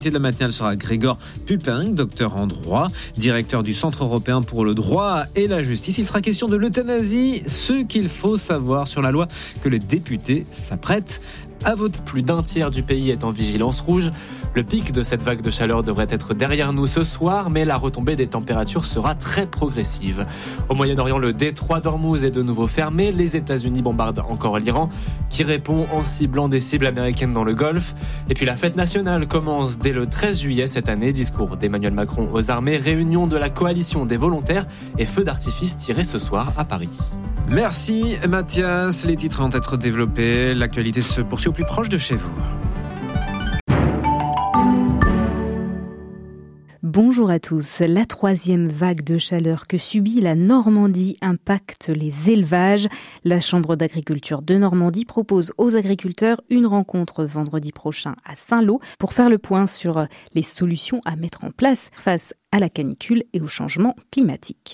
De la matinale sera Grégoire Pupin, docteur en droit, directeur du Centre européen pour le droit et la justice. Il sera question de l'euthanasie, ce qu'il faut savoir sur la loi que les députés s'apprêtent à voter. Plus d'un tiers du pays est en vigilance rouge. Le pic de cette vague de chaleur devrait être derrière nous ce soir, mais la retombée des températures sera très progressive. Au Moyen-Orient, le détroit d'Ormuz est de nouveau fermé. Les États-Unis bombardent encore l'Iran, qui répond en ciblant des cibles américaines dans le Golfe. Et puis la fête nationale commence dès le 13 juillet cette année. Discours d'Emmanuel Macron aux armées, réunion de la coalition des volontaires et feux d'artifice tirés ce soir à Paris. Merci Mathias, les titres vont être développés, l'actualité se poursuit au plus proche de chez vous. Bonjour à tous. La troisième vague de chaleur que subit la Normandie impacte les élevages. La Chambre d'agriculture de Normandie propose aux agriculteurs une rencontre vendredi prochain à Saint-Lô pour faire le point sur les solutions à mettre en place face à la canicule et au changement climatique.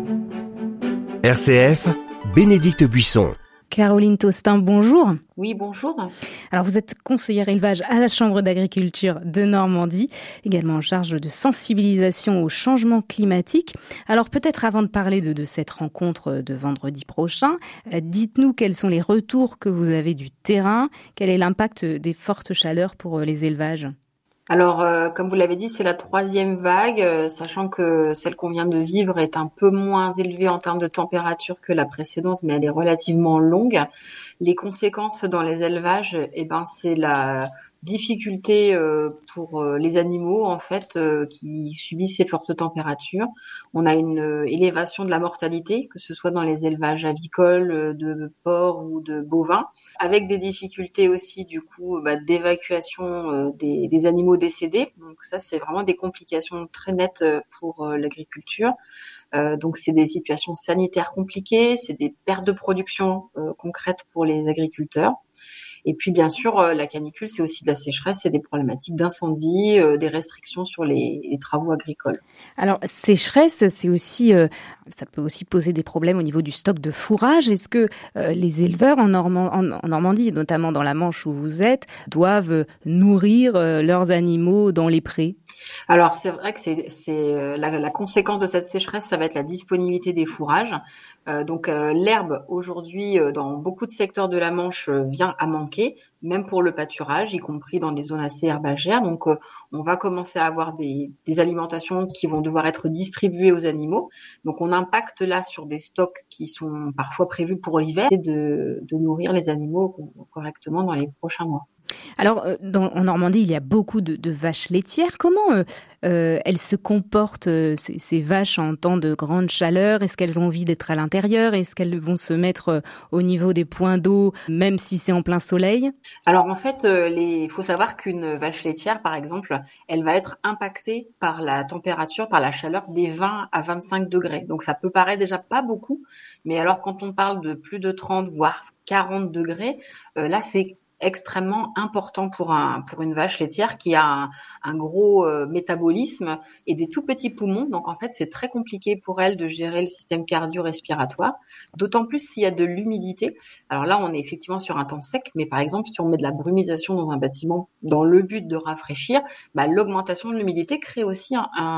RCF, Bénédicte Buisson. Caroline Taustin, bonjour. Oui, bonjour. Alors, vous êtes conseillère élevage à la Chambre d'agriculture de Normandie, également en charge de sensibilisation au changement climatique. Alors, peut-être avant de parler de cette rencontre de vendredi prochain, dites-nous quels sont les retours que vous avez du terrain, quel est l'impact des fortes chaleurs pour les élevages ? Alors, comme vous l'avez dit, c'est la troisième vague, sachant que celle qu'on vient de vivre est un peu moins élevée en termes de température que la précédente, mais elle est relativement longue. Les conséquences dans les élevages, c'est la difficulté pour les animaux en fait qui subissent ces fortes températures. On a une élévation de la mortalité, que ce soit dans les élevages avicoles, de porcs ou de bovins, avec des difficultés aussi du coup d'évacuation des animaux décédés. Donc ça, c'est vraiment des complications très nettes pour l'agriculture. Donc c'est des situations sanitaires compliquées, c'est des pertes de production concrètes pour les agriculteurs. Et puis bien sûr, la canicule, c'est aussi de la sécheresse, c'est des problématiques d'incendie, des restrictions sur les travaux agricoles. Alors sécheresse, c'est aussi, ça peut aussi poser des problèmes au niveau du stock de fourrage. Est-ce que les éleveurs en Normandie, notamment dans la Manche où vous êtes, doivent nourrir leurs animaux dans les prés ? Alors c'est vrai que c'est la conséquence de cette sécheresse, ça va être la disponibilité des fourrages. Donc l'herbe aujourd'hui dans beaucoup de secteurs de la Manche vient à manquer, même pour le pâturage, y compris dans des zones assez herbagères. Donc on va commencer à avoir des alimentations qui vont devoir être distribuées aux animaux. Donc on impacte là sur des stocks qui sont parfois prévus pour l'hiver et de nourrir les animaux correctement dans les prochains mois. Alors, en Normandie, il y a beaucoup de vaches laitières. Comment elles se comportent, ces vaches, en temps de grande chaleur ? Est-ce qu'elles ont envie d'être à l'intérieur ? Est-ce qu'elles vont se mettre au niveau des points d'eau, même si c'est en plein soleil ? Alors, en fait, il faut savoir qu'une vache laitière, par exemple, elle va être impactée par la température, par la chaleur des 20 à 25 degrés. Donc, ça peut paraître déjà pas beaucoup. Mais alors, quand on parle de plus de 30, voire 40 degrés, là, c'est extrêmement important pour une vache laitière qui a un gros métabolisme et des tout petits poumons. Donc en fait, c'est très compliqué pour elle de gérer le système cardio-respiratoire, d'autant plus s'il y a de l'humidité. Alors là, on est effectivement sur un temps sec, mais par exemple, si on met de la brumisation dans un bâtiment dans le but de rafraîchir, l'augmentation de l'humidité crée aussi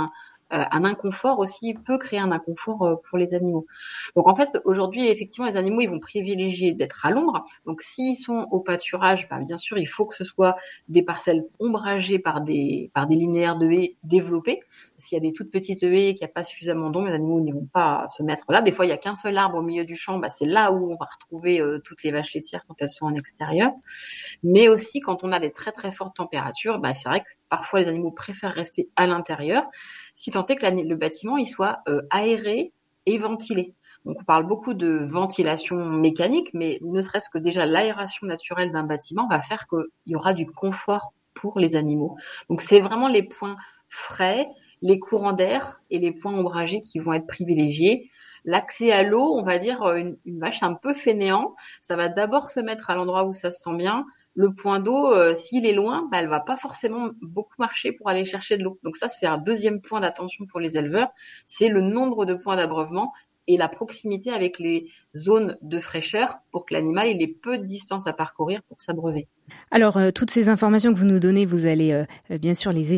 un inconfort aussi, peut créer un inconfort pour les animaux. Donc en fait, aujourd'hui, effectivement, les animaux, ils vont privilégier d'être à l'ombre. Donc s'ils sont au pâturage, bien sûr, il faut que ce soit des parcelles ombragées par des linéaires de haies développées. S'il y a des toutes petites haies et qu'il n'y a pas suffisamment d'ombre, les animaux ne vont pas se mettre là. Des fois, il n'y a qu'un seul arbre au milieu du champ, c'est là où on va retrouver toutes les vaches laitières quand elles sont en extérieur. Mais aussi, quand on a des très très fortes températures, c'est vrai que parfois les animaux préfèrent rester à l'intérieur, si tant est que le bâtiment il soit aéré et ventilé. Donc on parle beaucoup de ventilation mécanique, mais ne serait-ce que déjà l'aération naturelle d'un bâtiment va faire qu'il y aura du confort pour les animaux. Donc c'est vraiment les points frais, les courants d'air et les points ombragés qui vont être privilégiés. L'accès à l'eau, on va dire une vache un peu fainéant, ça va d'abord se mettre à l'endroit où ça se sent bien. Le point d'eau, s'il est loin, elle va pas forcément beaucoup marcher pour aller chercher de l'eau. Donc ça, c'est un deuxième point d'attention pour les éleveurs, c'est le nombre de points d'abreuvement et la proximité avec les zones de fraîcheur pour que l'animal ait peu de distance à parcourir pour s'abreuver. Alors, toutes ces informations que vous nous donnez, vous allez bien sûr les